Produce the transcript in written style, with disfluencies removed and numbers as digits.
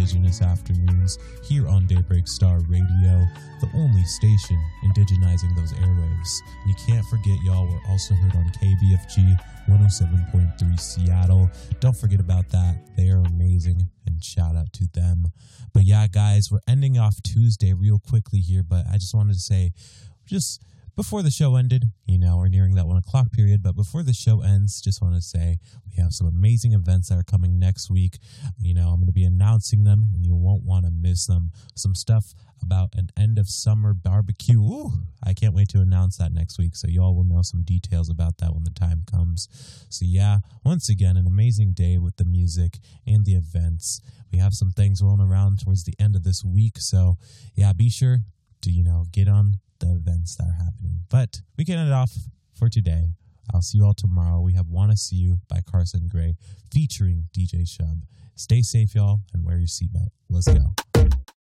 Indigenous Afternoons here on Daybreak Star Radio, the only station indigenizing those airwaves. And you can't forget, y'all, we're also heard on KBFG 107.3 Seattle. Don't forget about that. They are amazing, and shout out to them. But yeah, guys, we're ending off Tuesday real quickly here, but I just wanted to say, just before the show ended, we're nearing that 1 o'clock period, but before the show ends, just want to say we have some amazing events that are coming next week. I'm going to be announcing them, and you won't want to miss them. Some stuff about an end of summer barbecue. Ooh, I can't wait to announce that next week, so y'all will know some details about that when the time comes. So yeah, once again, an amazing day with the music and the events. We have some things rolling around towards the end of this week, so yeah, be sure to, get on the events that are happening. But we can end it off for today. I'll see you all tomorrow. We have Wanna See You by Carson Gray featuring DJ Shub. Stay safe, y'all, and wear your seatbelt. Let's go.